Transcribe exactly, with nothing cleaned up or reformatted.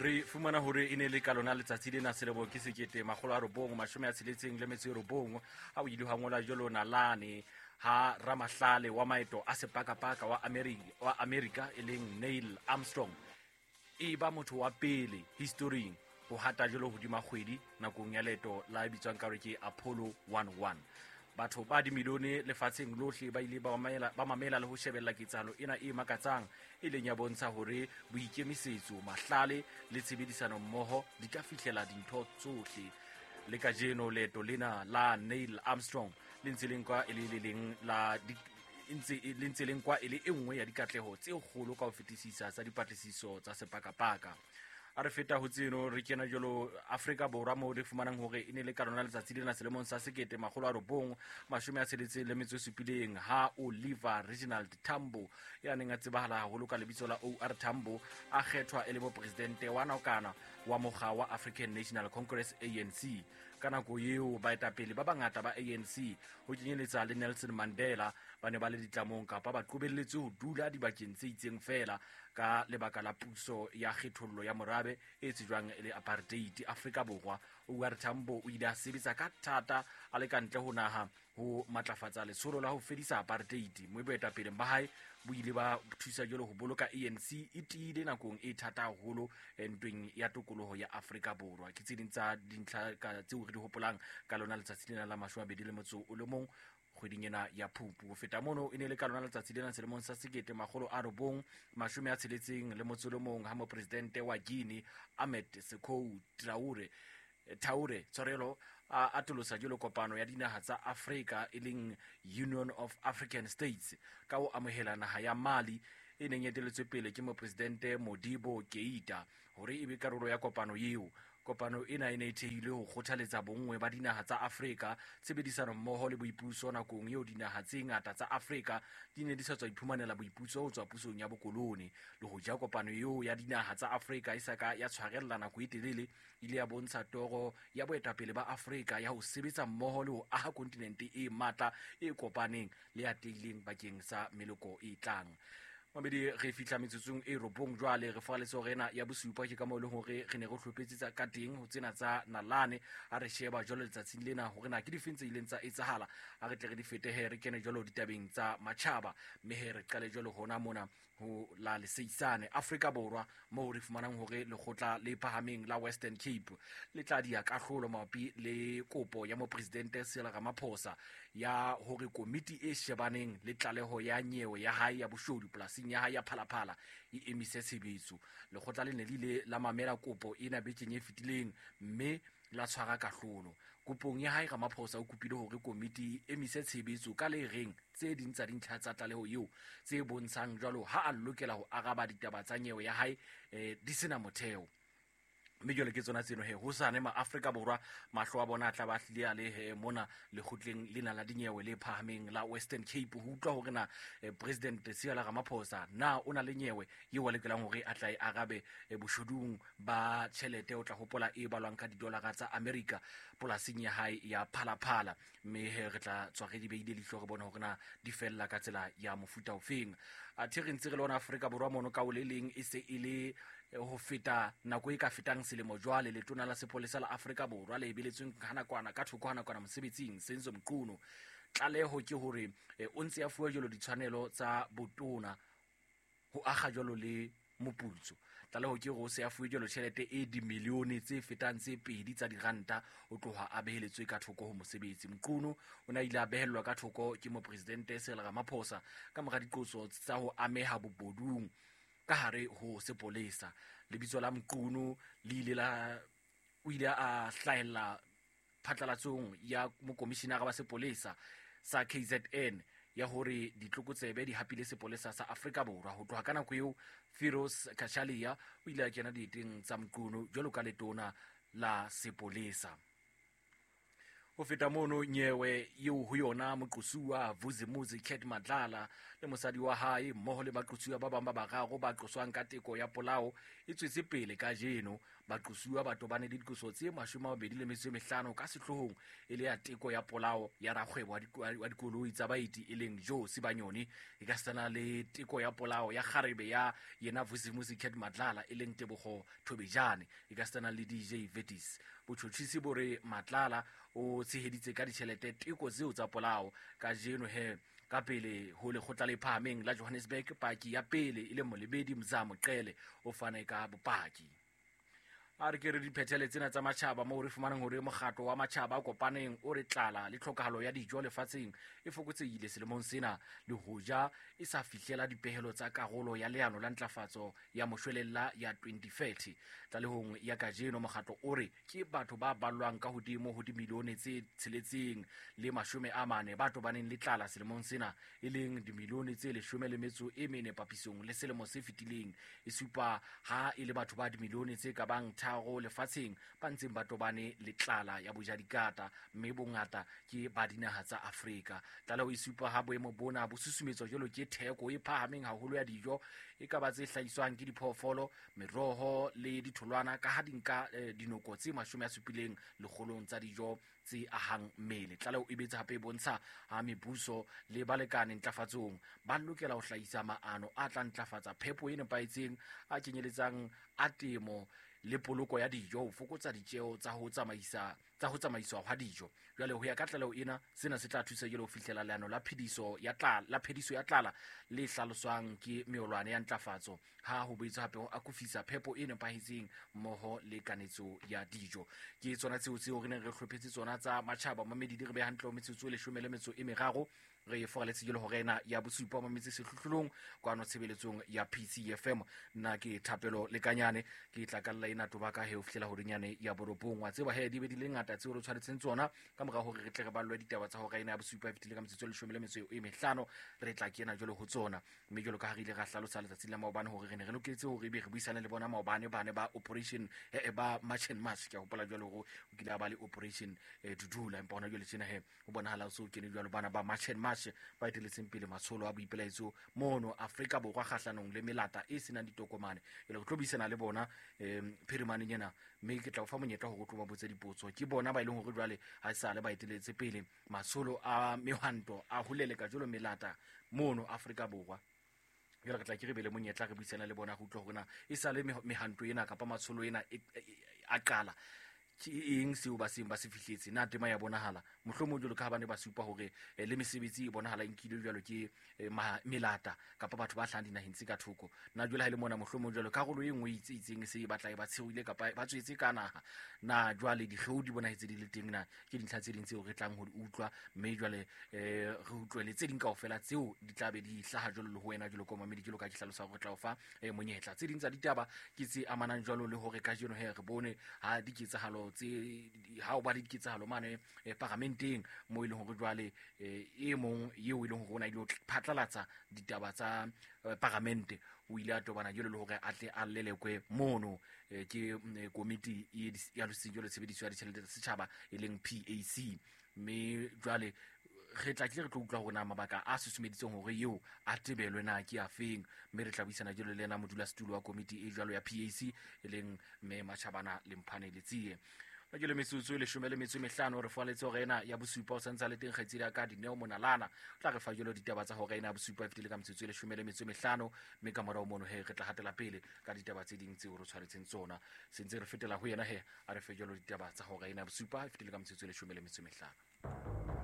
re fumana hore e ne le ka lona letsatsi lena selemo ke sekete makgolo a robong mashome a tsheletseng le metso e robong ha o ile ha ngola jolo nalane ha Ramahlale wa maeto a sepakapaka wa America wa America e leng Neil Armstrong e ba motho wa pele history ho hata jolo hodima kgwedi nakong ya leto la bitswang ka re ke Apollo eleven. Batho ba di milione lefatsheng lohle ba ile ba mamela ba mamela le ho shebella ketsahalo ena e makatsang e leng ya bontsha hore boikemisetso mahlale le tshebedisano mmoho di ka fihlela dintho tsohle. Le ka jeno leto lena la Neil Armstrong le ntse leng kwa e le le leng la di ntse le ntse leng kwa e le engwe ya dikatleho tse kgolo ka ho fetisisa tsa dipatlisiso tsa sepakapaka. A re feta ho tseno re kena jolo Afrika Borwa mo re fumanang hore e ne le ka lona letsatsi lena selemong sa sekete makgolo a robong mashome a tsheletseng le metso e supileng ha Oliver Reginald Tambo ya neng a tsebahala haholo ka lebitso la O R Tambo a kgethwa e le mopresidente wa nakwana wa mokga wa African National Congress A N C. Ka nako eo baetapele ba bangata ba A N C ho kenyeletsa le Nelson Mandela ba ne ba le ditlamong kapa ba qobelletse ho dula dibakeng tse itseng fela ka lebaka la puso ya kgethollo ya morabe e tsejwang le apartheid Afrika Borwa. O R Tambo o ile a sebetsa ka thata a le kantle ho naha ho matlafatsa letsholo la ho fedisa apartheid. Mo boetapele ba hae bo ile ba thusa jolo ho boloka A N C e tiile nakong e thata haholo entweng ya tokoloho ya Afrika Borwa. Ke tse ding tsa dintlha ka tseo re di hopolang ka lona letsatsi lena la mashome a mabedi le motso o le mong kgweding ena ya Phupu. Ho feta mono e ne le ka lona letsatsi lena selemong sa sekete makgolo a robong mashome a tsheletseng le motso le mong ha mopresidente wa Guinea Ahmed Sékou Traoré Traoré Tsorelo a atolosa jolo kopano ya dinaha tsa Afrika e leng Union of African States ka ho amohela naha ya Mali e neng eteletswe pele ke mopresidente Modibo Keita hore e be karolo ya kopano eo. Kopano ena e ne e thehilwe ho kgothaletsa bongwe ba dinaha tsa Afrika tshebedisano mmoho le boipuso nakong eo dinaha tse ngata tsa Afrika di ne di sa tswa iphumanela boipuso ho tswa pusong ya bokolone. Le ho ja kopano eo ya dinaha tsa Afrika e saka ya tshwarella nako e telele ile ya bontsha toro ya boetapele ba Afrika ya ho sebetsa mmoho le ho aha kontinente e matla e kopaneng le ya teileng bakeng sa meloko e tlang. Mabedi re fihla metsotsong e robong jwale re fa letso rena ya bosupa ke ka mo le hore re ne re hlopetsetsa ka teng ho tsena tsa nalane a re sheba jolo letsatsing lena hore na ke difentse ileng tsa etsahala a re tle re di fetehe re kene jolo ditabeng tsa matjhaba mme he re qale jolo hona mona ho la Leseisane Afrika Borwa mo re fumanang hore lekgotla le phahameng la Western Cape le tla dia kahlolo mapi le kopo ya mopresidente Cyril Ramaphosa ya hore komiti e shebaneng le tlaleho ya nyewe ya hae ya boshodu polasing ya hae ya Phalaphala e emise tshebetso. Lekgotla le ne le la mamela kopo ena bekeng e fetileng mme la tshwara kahlolo. Kopong ya hae Ramaphosa o kopile hore komiti e emise tshebetso ka le reng tse ding tsa dintlha tsa tlaleho eo tse bontshang jwalo ha a lokela ho araba ditaba tsa nyewe ya hae eh, di sena motheo. Mme jwale ke tsona tseno he ho sane ma Afrika Borwa mahlo a bona tla ba hlia le he mona le khutleng lena la dinyewe le phahameng la Western Cape ho utlwa hore na eh, President Cyril Ramaphosa na ona le nyewe ye wa lekelang hore a tla e arabe eh, boshodung ba tjhelete o tla hopola e balwang ka didolara tsa America polasing ya hae ya Phalaphala. Mme he re tla tswa re di beile lihlo re bona hore na di fella ka tsela ya mofuta ofeng. A the re ntse re lona Afrika Borwa mono ka o le leng e se ile ho feta nako e ka fetang selemo jwale letona la sepolesa la Afrika Borwa le ebeletsweng hana kwana ka thoko hana kwana mosebetsing Senzo Mqunu tlaleho ke hore e, o ntse a fuwa jolo ditshwanelo tsa botona ho aga jolo le moputso. Tlaleho ke go se a fuwe jolo tjhelete e di milione tse fetang tse pedi tsa diranta o tloha a beheletswe ka thoko ho mosebetsi. Mqunu o na ile a behellwa ka thoko ke mopresidente Cyril Ramaphosa ka mora diqoso tsa ho ameha bobodung ka hare ho sepolesa. Lebitso la Mqunu le ile la o ile a hlahella phatlalatsong ya mokomishenara wa sepolesa sa K Z N ya hore ditlokotsebe di hapile sepolesa sa Afrika Borwa. Ho tloha ka nako eo Firoz Kashalia o ile a kena diteng tsa Mqunu jwalo ka letona la sepolesa. go feta mono nyewe yeo ho yona moqosuwa Vusimuzi Cat Madlala le mosadi wa hae mmoho le baqosuwa ba bang ba bararo ba qoswang ka teko ya polao e tswetse pele ka jeno. Baqosuwa ba tobane le dikoso tse mashome a mabedi le metso e mehlano ka sehlohong e le ya teko ya polao ya rakgwebo wa dikoloi tsa baeti e leng Joe Sibanyoni e ka setana le teko ya polao ya kgarebe ya yena Vusimuzi Cat Madlala e leng Tebogo Thobejane e ka setana le D J Vetis. Botjhotjhisi bore Madlala o tsheheditse ka ditjhelete teko tseo tsa polao ka jeno he ka pele ho lekgotla le phahameng la Johannesburg. Paki ya pele ile Molebedi Mzamo Qele o fane ka bopaki. A re ke re diphethele tsena tsa matjhaba moo re fumanang hore mokgatlo wa matjhaba a kopaneng o re tlala le tlhokahalo ya dijo lefatsheng e fokotsehile selemong sena le hoja e sa fihlela dipehelo tsa karolo ya leano la ntlafatso ya moshwelella ya twenty thirty. Tlalehong ya kajeno mokgatlo o re ke batho ba ballwang ka hodimo ho dimilione tse tsheletseng le mashome a mane ba tobaneng le tlala selemong sena e leng dimilione tse leshome le metso e mene papisong le selemo se fetileng. E supa ha e le batho ba dimilione tse ka bang tharo lefatsheng ba ntseng ba tobane le tlala ya bojadikata mme bongata ke ba dinaha tsa Afrika. Tlala o isupa ha boemo bona bo susumetswa jalo ke theko e phahameng haholo ya dijo e ka ba tse hlahiswang ke diphoofolo, meroho le ditholwana ka ha dinka eh, dinoko tse mashome a supileng lekgolong tsa dijo tse ahang mmele. Tlala o ibetse hape bontsha ha mebuso le balekane ntlafatsong ba lokela ho hlahisa maano a tla ntlafatsa phepo e nepahetseng a kenyeletsang a temo le poloko ya dijo ho fokotsa ditjeo tsa ho tsamaisa tsa ho tsamaiswa ha dijo. Jwale ho ya ka tlala ena sena se tla thusa jelo ho fihlela leano la phediso ya tlala la phediso ya tlala le hlaloswang ke meolwane ya ntlafatso ha ho boetse hape ho akofisa phepo e nepahetseng mmoho le kanetso ya dijo. Ke tsona tseo tseo re ne re hlophetse tsona tsa matjhaba mamedi di re be hantle o metsotso le leshome le metso e meraro re foraletse jelo ho rena ya bosupa ma metse sehlohlolong kwano tshebeletsong ya P C F M. Nna ke Thapelo Lekanyane ke tla ka lla ina toba ka he ho fihlela ho rinyane ya borobong wa tseba he di be di le ngata tseo re tshwaretseng tsona ka mora hore re tle re ballwe ditaba tsa ho rena ya bosupa e fitile ka metsotso le leshome le metso e mehlano re tla kena jelo ho tsona mme jelo ka ha re ile ra hlalosa letsatsi la maobane hore re ne re loketse hore be re buisane le bona maobane bane ba operation e ba March and March ke hopola jelo ho kile ba le operation Dudula empa hona jelo tsena he ho bonahala so kene jelo bana ba March and March ba eteletseng pele matsholo a boipelaetso mono Afrika Borwa kgahlanong le melata e senang ditokomane. Jelo re tlo buisana le bona em phirimaneng yena mme ke tla o fa monyetla ho tloba botse dipotso ke bona ba ileng hore jwale ha sa le ba eteletse pele matsholo a mehwanto a hulele ka jolo melata mono Afrika Borwa. Jelo re tla ke re bele monyetla re buisana le bona go tlo hona e sa le mehanto ena kapa matsholo ena a qala ke eng seo ba seng ba se fihletse na tema ya bonahala mohlomong jolo ka ba ne ba supa hore le mesebetsi e bonahala inkile jalo ke melata kapa batho ba hlang dinaheng tse ka thoko na jwale ha ile mona mohlomong jalo ka rolo e nngwe itse itseng se e batla e ba tshehuile kapa ba tswetse ka naha na jwale di kgeu di bonahetse di le teng na ke dintlha tse ding tseo re tlang ho di utlwa mme jwale re utlwele tse ding kaofela tseo di tla be di hlaha jolo le ho wena jolo ko mamedi jolo ka ke hlalosa hore tla o fa monyetla tse ding tsa ditaba ke tse amanang jolo le hore ka jeno he re bone ha di ketsahalo tse ha o ba di ketsahalo mane parlamenteng mo ile hore jwale e mong yeo ile hore ona ile phatlalatsa ditaba tsa parlamente o ile a tobana jelo le hore atle a lelekwe mono ke komiti ya lusijo le tshebediso ya ditjhelete tsa setjhaba e leng P A C mme jwale re tla ke re tlo utlwa hore mabaka a susumeditseng hore eo a tebelwe na ke a feng mme re tla buisana jelo le ena modula setulo wa komiti e jwalo ya P A C e leng me Machabana le Mphane le Tsie. Ba jelo metsotso le leshome le metso e mehlano re faletse hore ena ya bosupa o santsa le teng kgetsi ya ka Dineo Monalana tla re fa jelo ditaba tsa hore ena ya bosupa e fitile ka metsotso le leshome le metso e mehlano mme ka morao mono he re tla hatela pele ka ditaba tse ding tseo re tshwaretseng tsona sentse re fetela ho yena he a re fe jelo ditaba tsa hore ena ya bosupa e fitile ka metsotso le leshome le metso e mehlano.